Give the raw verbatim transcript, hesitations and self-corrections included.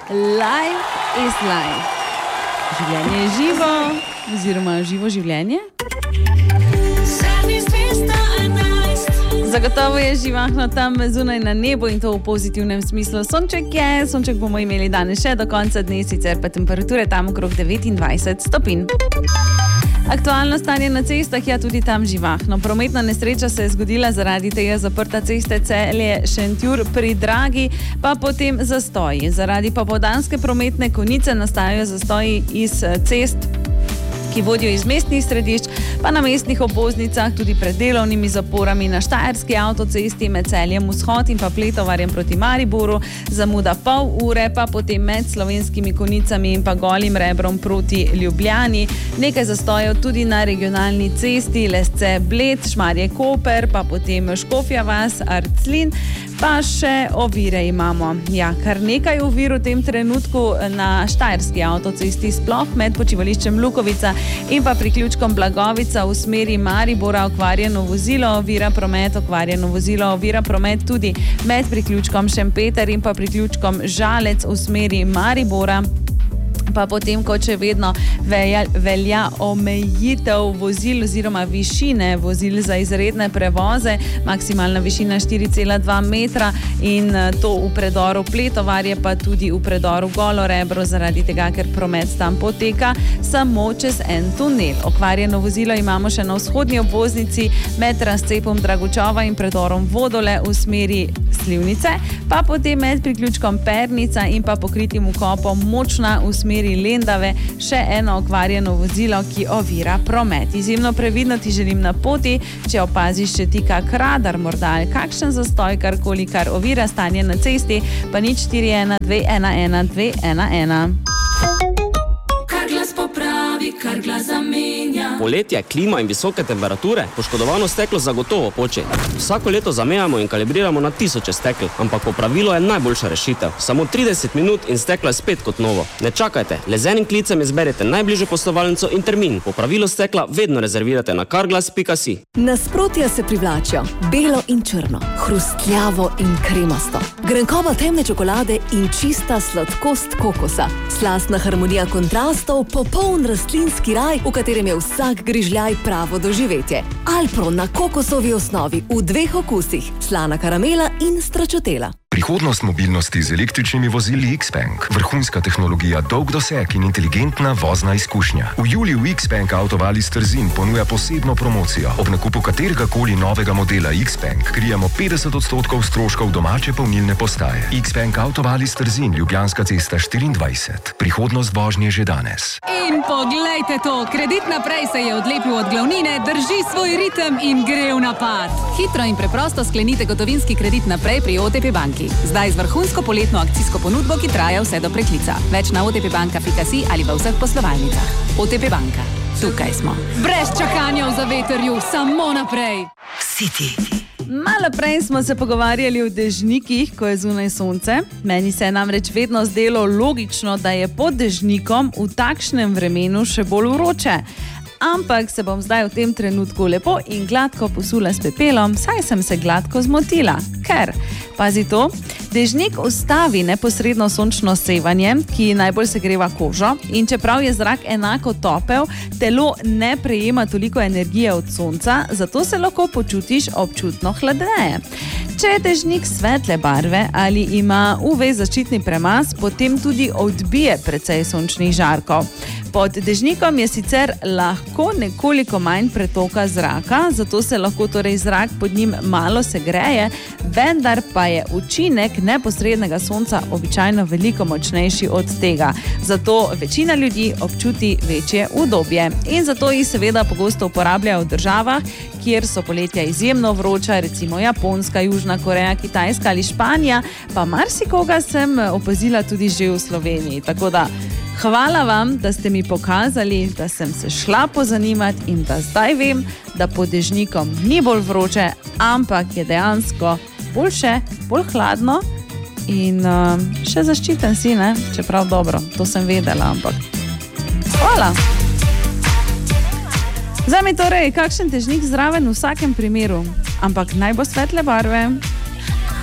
Life is life. Življenje je živo, oziroma živo življenje. Zagotovo je živahno tam zunaj na nebu in to v pozitivnem smislu. Sonček je, sonček bomo imeli danes še do konca dne, sicer pa temperature tam okrog devetindvajset stopinj. Aktualno stanje na cestah je tudi tam živahno. Prometna nesreča se je zgodila zaradi tega zaprta ceste Celje-Šentjur pri Dragi, pa potem zastoji. Zaradi popoldanske prometne konice nastajajo zastoji iz cest, ki vodijo iz mestnih središč, pa na mestnih obvoznicah, tudi pred delovnimi zaporami na Štajerski avtocesti med Celjem vzhod in pa Pletovarjem proti Mariboru, zamuda pol ure, pa potem med slovenskimi konicami in pa Golim Rebrom proti Ljubljani. Nekaj zastojev tudi na regionalni cesti Lesce-Bled, Šmarje-Koper, pa potem Škofja vas, Arclin, pa še ovire imamo. Ja, kar nekaj ovir v tem trenutku na Štajerski avtocesti, sploh med počivališčem Lukovica in pa priključkom Blagovica v smeri Maribora, okvarjeno vozilo, ovira promet, okvarjeno vozilo, ovira promet tudi med priključkom Šempeter in pa priključkom Žalec v smeri Maribora. Pa potem, ko še vedno velja, velja omejitev vozil oziroma višine vozil za izredne prevoze, maksimalna višina štiri cela dva metra in to v predoru Pletovarje, pa tudi v predoru Golo Rebro, zaradi tega, ker promet tam poteka samo čez en tunel. Okvarjeno vozilo imamo še na vzhodnji obvoznici med razcepom Dragočova in predorom Vodole v smeri Slivnice, pa potem med priključkom Pernica in pa pokritim vkopom Močna v smeri Lendave še eno okvarjeno vozilo, ki ovira promet. Izjemno previdno ti želim na poti, če opaziš še ti kak radar, morda kakšen zastoj, karkoli, kar ovira stanje na cesti, pa nič štiri ena dve ena ena dve ena ena. Kar glas popravi, kar glas zamenja. Poletje, klima in visoke temperature, poškodovano steklo zagotovo poči. Vsako leto zamejamo in kalibriramo na tisoče stekel, ampak popravilo je najboljša rešitev. Samo trideset minut in steklo je spet kot novo. Ne čakajte, le z enim klicem izberete najbližjo poslovalnico in termin. Popravilo stekla vedno rezervirate na carglass pika si. Nasprotja se privlačijo. Belo in črno, hrustljavo in kremasto. Grenkoba temne čokolade in čista sladkost kokosa. Slastna harmonija kontrastov, popoln rastlinski raj, v katerem je vsak grižljaj pravo doživetje. Alpro na kokosovi osnovi v dveh okusih, slana karamela in stračotela. Prihodnost mobilnosti z električnimi vozili X-Bank. Vrhunska tehnologija, dolg doseg in inteligentna vozna izkušnja. V juliju X-Bank Autovalis Trzin ponuja posebno promocijo. Ob nakupu katerega koli novega modela X-Bank krijemo petdeset odstotkov stroškov domače polnilne postaje. X-Bank Autovalis Trzin, Ljubljanska cesta štiriindvajset. Prihodnost vožnje že danes. In poglejte to, Kredit naprej se je odlepil od glavnine, drži svoj ritem in gre v napad. Hitro in preprosto sklenite gotovinski kredit naprej pri O T P banki. Zdaj z vrhunsko poletno akcijsko ponudbo, ki traja vse do preklica. Več na o t p banka pika si ali v vseh poslovalnicah. O T P banka. Tukaj smo. Brez čakanja v zavetrju, samo naprej. City. Malo prej smo se pogovarjali o dežnikih, ko je zunaj sonce. Meni se je namreč vedno zdelo logično, da je pod dežnikom v takšnem vremenu še bolj vroče. Ampak se bom zdaj v tem trenutku lepo in gladko posula s pepelom, saj sem se gladko zmotila. Ker, pazi to, dežnik ustavi neposredno sončno sevanje, ki najbolj segreva kožo, in čeprav je zrak enako topel, telo ne prejema toliko energije od sonca, zato se lahko počutiš občutno hladneje. Če je dežnik svetle barve ali ima U V zaščitni premaz, potem tudi odbije precej sončnih žarkov. Pod dežnikom je sicer lahko nekoliko manj pretoka zraka, zato se lahko torej zrak pod njim malo segreje, vendar pa je učinek neposrednega sonca običajno veliko močnejši od tega. Zato večina ljudi občuti večje udobje. In zato jih seveda pogosto uporabljajo v državah, kjer so poletja izjemno vroča, recimo Japonska, Južna Koreja, Kitajska ali Španija, pa marsikoga sem opazila tudi že v Sloveniji. Tako da hvala vam, da ste mi pokazali, da sem se šla pozanimati in da zdaj vem, da pod dežnikom ni bolj vroče, ampak je dejansko boljše, bolj hladno in uh, še zaščiten si, ne? Čeprav dobro, to sem vedela, ampak hvala. Zdaj mi torej, kakšen dežnik zraven v vsakem primeru, ampak naj bo svetle barve.